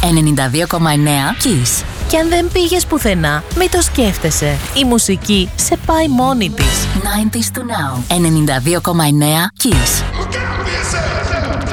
92,9 Kiss. Και αν δεν πήγες πουθενά, μην το σκέφτεσαι. Η μουσική σε πάει μόνη της. 90s to now. 92,9 Kiss.